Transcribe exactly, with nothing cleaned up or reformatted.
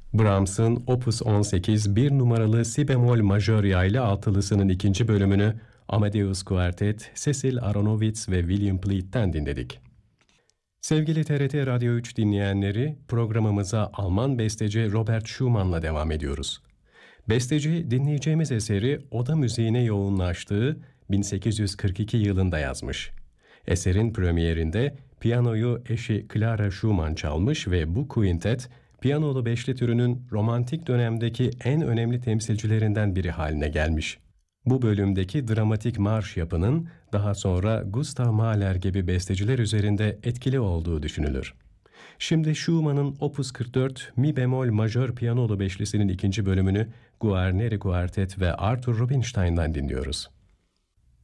Brahms'ın Opus on sekiz bir numaralı si bemol majör yaylı altılısının ikinci bölümünü Amadeus Kuartet, Cecil Aronowitz ve William Pleat'ten dinledik. Sevgili T R T Radyo üç dinleyenleri, programımıza Alman besteci Robert Schumann'la devam ediyoruz. Besteci dinleyeceğimiz eseri oda müziğine yoğunlaştığı bin sekiz yüz kırk iki yılında yazmış. Eserin premierinde piyanoyu eşi Clara Schumann çalmış ve bu quintet, piyanolu beşli türünün romantik dönemdeki en önemli temsilcilerinden biri haline gelmiş. Bu bölümdeki dramatik marş yapının daha sonra Gustav Mahler gibi besteciler üzerinde etkili olduğu düşünülür. Şimdi Schumann'ın Opus kırk dört mi bemol majör piyanolu beşlisinin ikinci bölümünü Guarneri Kuartet ve Arthur Rubinstein'dan dinliyoruz.